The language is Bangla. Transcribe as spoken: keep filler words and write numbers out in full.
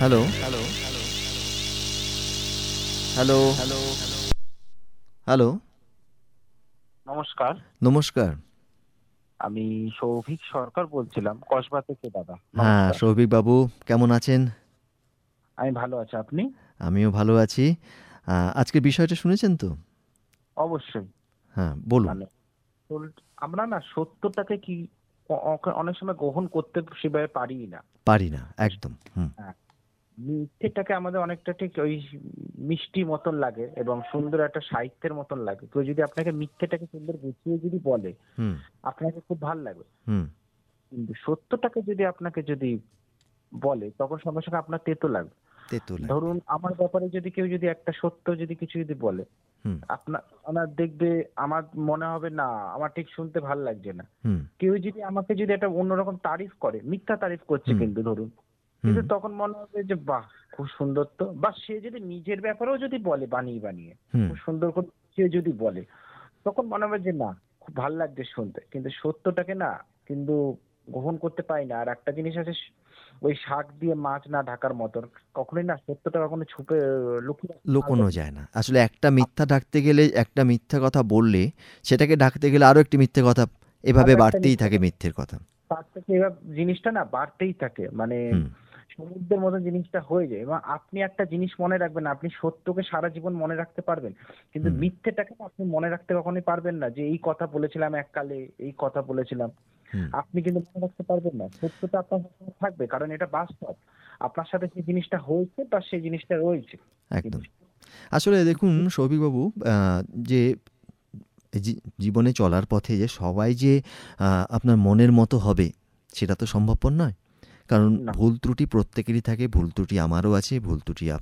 হ্যালো, হ্যালো, হ্যালো, নমস্কার। নমস্কার। আমি সৌভিক সরকার বলছিলাম কসবা থেকে দাদা। হ্যাঁ, নমস্কার। সৌভিক বাবু কেমন আছেন? আমি ভালো আছি। আপনি? আমিও ভালো আছি। আ আজকের বিষয়টা শুনেছেন তো? অবশ্যই। হ্যাঁ, বলুন। মানে সোল আমরা না সত্যটাকে কি অ অ অনেক সময় গ্রহণ করতে সেভাবে পারিই না। পারি না, একদম। হুম, হ্যাঁ, মিথ্যেটাকে আমাদের অনেকটা ঠিক ওই মিষ্টি মতন লাগে এবং সুন্দর একটা সাহিত্যের মতন লাগে। কেউ যদি আপনাকে মিথ্যেটাকে সুন্দর গুছিয়ে যদি বলে, হুম, আপনাকে খুব ভাল লাগবে। হুম, কিন্তু সত্যটাকে যদি আপনাকে যদি বলে, তখন সঙ্গে, সঙ্গে আপনার তেতো লাগবে। তেতো লাগবে। ধরুন আমার ব্যাপারে যদি কেউ যদি একটা সত্য যদি কিছু যদি বলে, হুম, আপনা আমার দেখবে আমার মনে হবে না, আমার ঠিক শুনতে ভাল লাগছে না। হুম, কেউ যদি আমাকে যদি একটা অন্যরকম তারিফ করে, মিথ্যা তারিফ করছে হুম, কিন্তু ধরুন। হুম, কিন্তু তখন মনে হবে যে বাহ! খুব সুন্দর তো। বা সে যদি নিজের ব্যাপারেও যদি বলে বানিয়ে, বানিয়ে হুম, খুব সুন্দর করে সে যদি বলে, তখন মনে হবে যে না, খুব ভাল লাগছে শুনতে। কিন্তু সত্যটাকে না কিন্তু গ্রহণ করতে পারি না। আর একটা জিনিস আছে স ওই শাক দিয়ে মাছ না ঢাকার মতন। কখনোই না সত্যটা কখনো ছুপে লুকিয়ে রাখতে পারবেন লুকোনো না। যায় না। আসলে একটা মিথ্যা ঢাকতে গেলে, একটা মিথ্যা কথা বললে, সেটাকে ঢাকতে গেলে আরো একটি মিথ্যে কথা এভাবে আরো একটা বাড়তেই মিথ্যে থাকে কথা। মিথ্যের কথা। তার থেকে এবার জিনিসটা না বাড়তেই থাকে। মানে হুম, সমুদ্রের মতো জিনিসটা হয়ে যায় এবং আপনি একটা জিনিস মনে রাখবেন, আপনি সত্যকে সারা জীবন মনে রাখতে পারবেন। কিন্তু হুম, মিথ্যেটাকে না আপনি মনে রাখতে কখনোই পারবেন না যে এই কথা বলেছিলাম এককালে, এই কথা বলেছিলাম। হুম, আপনি কিন্তু মনে রাখতে পারবেন না। সত্যটা আপনার সবসময় থাকবে। কারণ এটা বাস্তব। আপনার সাথে সেই জিনিসটা হয়েছে বা সেই জিনিসটা রয়েছে। কিন্তু একদম। আসলে দেখুন সৌভিকবাবু, আ যে জী জীবনে চলার পথে যে সবাই যে আ আপনার মনের মতো হবে, সেটা তো সম্ভবপর নয়। কারণ না। ভুল ত্রুটি প্রত্যেকেরই থাকে। ভুল ত্রুটি আমারও আছে, ভুল ত্রুটি আপ